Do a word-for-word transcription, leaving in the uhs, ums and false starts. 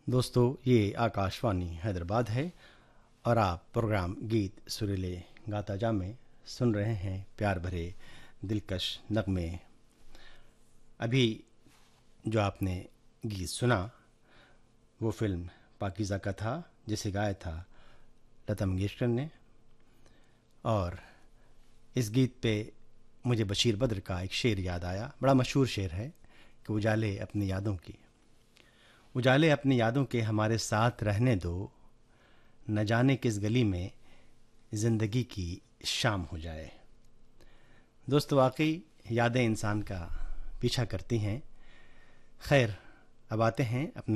दोस्तों, ये आकाशवाणी हैदराबाद है और आप प्रोग्राम गीत सुरीले गाता जा में सुन रहे हैं प्यार भरे दिलकश नगमे। अभी जो आपने गीत सुना वो फिल्म पाकीज़ा का था, जिसे गाया था लता मंगेशकर ने। और इस गीत पे मुझे बशीर बद्र का एक शेर याद आया, बड़ा मशहूर शेर है कि उजाले अपनी यादों की, उजाले अपनी यादों के हमारे साथ रहने दो, न जाने किस गली में ज़िंदगी की शाम हो जाए। दोस्तों, वाकई यादें इंसान का पीछा करती हैं। खैर, अब आते हैं अपने